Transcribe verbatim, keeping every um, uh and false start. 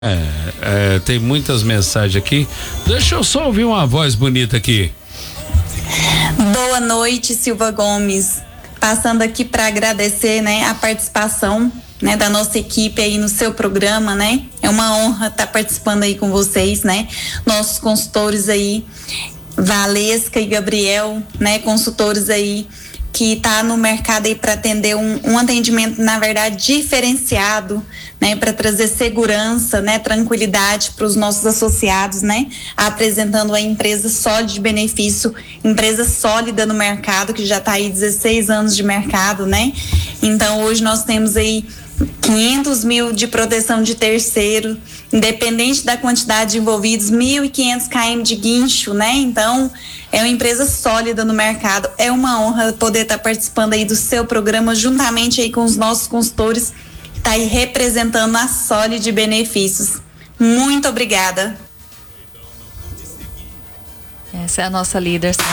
É, é, tem muitas mensagens aqui. Deixa eu só ouvir uma voz bonita aqui. Boa noite, Silva Gomes. Passando aqui para agradecer, né, a participação, né, da nossa equipe aí no seu programa, né? É uma honra estar participando aí com vocês, né? Nossos consultores aí, Valesca e Gabriel, né, consultores aí que tá no mercado aí para atender um, um atendimento, na verdade, diferenciado, né, para trazer segurança, né, tranquilidade para os nossos associados, né, apresentando a empresa sólida de benefício, empresa sólida no mercado, que já está aí dezesseis anos de mercado, né. Então hoje nós temos aí quinhentos mil de proteção de terceiro, independente da quantidade de envolvidos, mil e quinhentos quilômetros de guincho, né? Então, é uma empresa sólida no mercado. É uma honra poder estar participando aí do seu programa, juntamente aí com os nossos consultores, que está aí representando a Sólida Benefícios. Muito obrigada. Essa é a nossa líder.